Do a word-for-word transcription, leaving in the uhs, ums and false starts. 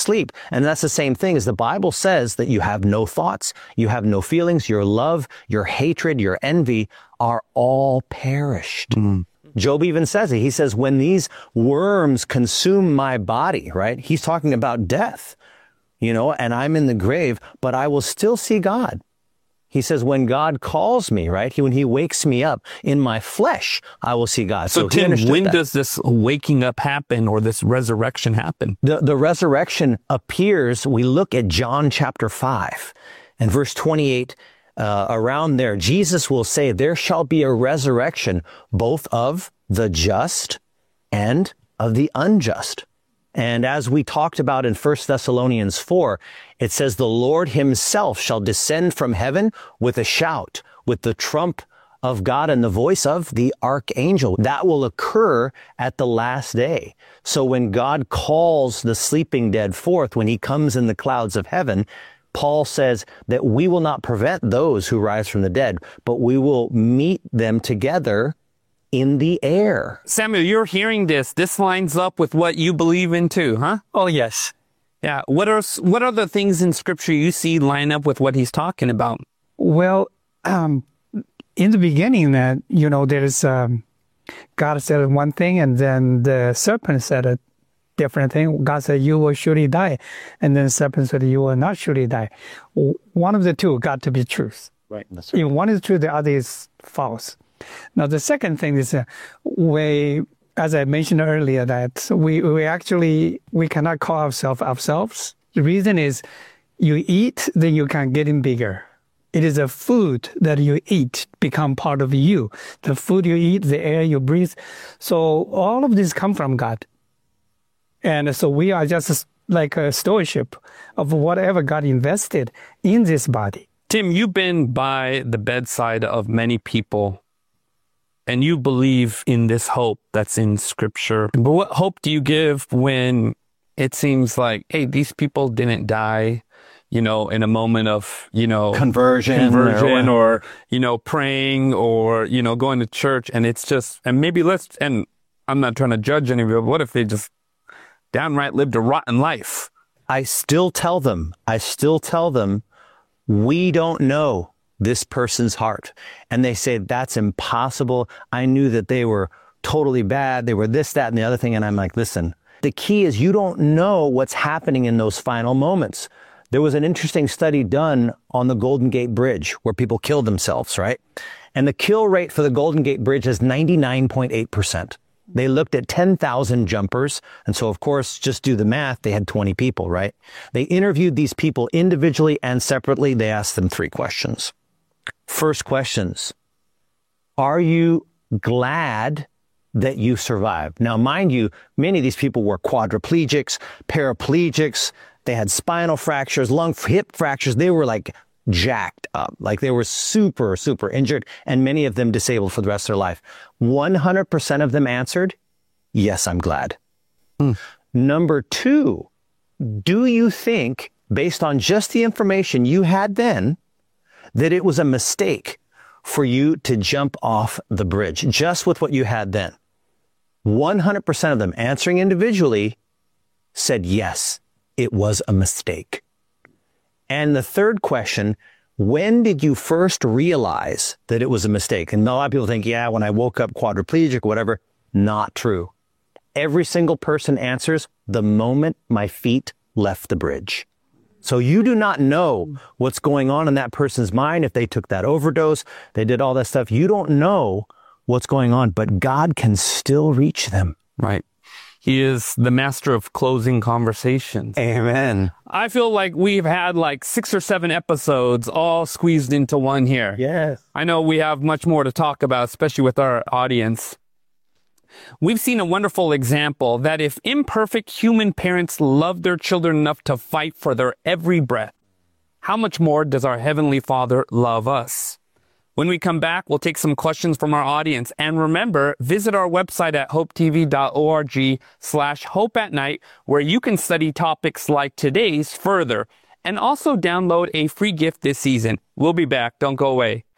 asleep. And that's the same thing as the Bible says that you have no thoughts, you have no feelings, your love, your hatred, your envy are all perished. Mm. Job even says it. He says, when these worms consume my body, right? He's talking about death, you know, and I'm in the grave, but I will still see God. He says, when God calls me, right? He, when he wakes me up in my flesh, I will see God. So, so Tim, when that. does this waking up happen or this resurrection happen? The, the resurrection appears, we look at John chapter five and verse twenty-eight, uh, around there, Jesus will say, there shall be a resurrection both of the just and of the unjust. And as we talked about in First Thessalonians four, it says, the Lord himself shall descend from heaven with a shout, with the trump of God and the voice of the archangel. That will occur at the last day. So when God calls the sleeping dead forth, when he comes in the clouds of heaven, Paul says that we will not prevent those who rise from the dead, but we will meet them together in the air. Samuel, you're hearing this. This lines up with what you believe in too, huh? Oh, yes. Yeah. What are what are the things in Scripture you see line up with what he's talking about? Well, um, in the beginning, that you know, there's um, God said one thing, and then the serpent said a different thing. God said, "You will surely die," and then the serpent said, "You will not surely die." One of the two got to be truth. Right. That's right. If one is true, the other is false. Now, the second thing is, uh, we, as I mentioned earlier, that we, we actually, we cannot call ourselves ourselves. The reason is you eat, then you can get in bigger. It is a food that you eat become part of you. The food you eat, the air you breathe. So all of this come from God. And so we are just like a stewardship of whatever God invested in this body. Tim, you've been by the bedside of many people, and you believe in this hope that's in Scripture. But what hope do you give when it seems like, hey, these people didn't die, you know, in a moment of, you know, conversion, conversion or, or, you know, praying or, you know, going to church, and it's just, and maybe let's, and I'm not trying to judge any of you, but what if they just downright lived a rotten life? I still tell them, I still tell them, we don't know this person's heart. And they say, that's impossible. I knew that they were totally bad. They were this, that, and the other thing. And I'm like, listen, the key is you don't know what's happening in those final moments. There was an interesting study done on the Golden Gate Bridge where people killed themselves, right? And the kill rate for the Golden Gate Bridge is ninety-nine point eight percent. They looked at ten thousand jumpers. And so, of course, just do the math. They had twenty people, right? They interviewed these people individually and separately. They asked them three questions. First questions, are you glad that you survived? Now, mind you, many of these people were quadriplegics, paraplegics. They had spinal fractures, lung, hip fractures. They were like jacked up, like they were super, super injured, and many of them disabled for the rest of their life. one hundred percent of them answered, yes, I'm glad. Mm. Number two, do you think, based on just the information you had then, that it was a mistake for you to jump off the bridge, just with what you had then? one hundred percent of them answering individually said, yes, it was a mistake. And the third question, when did you first realize that it was a mistake? And a lot of people think, yeah, when I woke up quadriplegic, whatever. Not true. Every single person answers the moment my feet left the bridge. So you do not know what's going on in that person's mind. If they took that overdose, they did all that stuff. You don't know what's going on, but God can still reach them. Right. He is the master of closing conversations. Amen. I feel like we've had like six or seven episodes all squeezed into one here. Yes. I know we have much more to talk about, especially with our audience. We've seen a wonderful example that if imperfect human parents love their children enough to fight for their every breath, how much more does our Heavenly Father love us? When we come back, we'll take some questions from our audience. And remember, visit our website at hopetv.org slash hope at night, where you can study topics like today's further and also download a free gift this season. We'll be back. Don't go away.